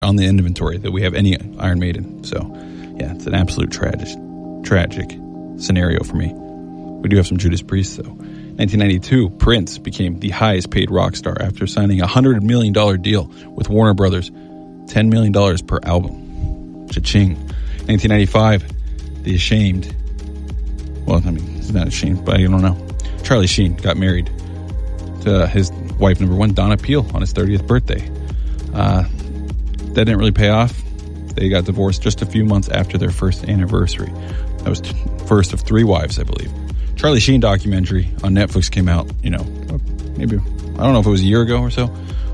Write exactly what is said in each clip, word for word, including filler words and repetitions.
on the inventory that we have any Iron Maiden. So, yeah, it's an absolute tragic, tragic scenario for me. We do have some Judas Priest, though. nineteen ninety-two, Prince became the highest paid rock star after signing a one hundred million dollars deal with Warner Brothers, ten million dollars per album. Cha-ching. nineteen ninety-five, The Ashamed. Well, I mean, he's not ashamed, but I don't know. Charlie Sheen got married to his wife number one, Donna Peel, on his thirtieth birthday. Uh, that didn't really pay off. They got divorced just a few months after their first anniversary. That was t- first of three wives, I believe. Charlie Sheen documentary on Netflix came out, you know, maybe, I don't know if it was a year ago or so.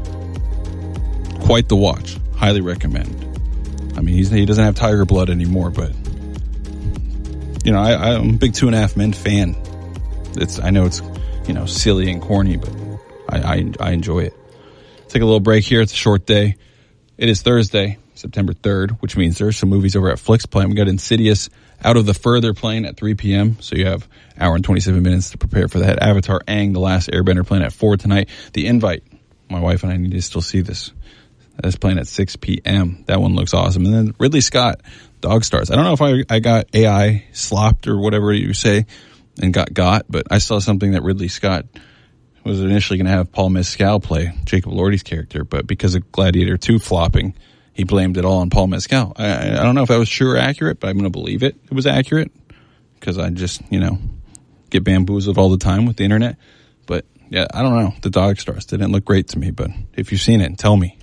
Quite the watch. Highly recommend. I mean, he's, he doesn't have tiger blood anymore, but, you know, I, I'm a big Two and a Half Men fan. It's, I know it's, you know, silly and corny, but I, I, I enjoy it. Take a little break here. It's a short day. It is Thursday, September third, which means there's some movies over at Flix playing. We got Insidious, Out of the Further playing at three p.m., so you have an hour and twenty-seven minutes to prepare for that. Avatar Aang, The Last Airbender playing at four tonight. The Invite, my wife and I need to still see this. That's playing at six p.m. That one looks awesome. And then Ridley Scott, Dog Stars. I don't know if I, I got A I slopped or whatever you say and got got, but I saw something that Ridley Scott was initially going to have Paul Mescal play Jacob Elordi's character, but because of Gladiator two flopping, he blamed it all on Paul Mescal. I, I don't know if that was true or accurate, but I'm going to believe it. It was accurate because I just, you know, get bamboozled all the time with the internet. But yeah, I don't know. The Dog Stars didn't look great to me, but if you've seen it, tell me.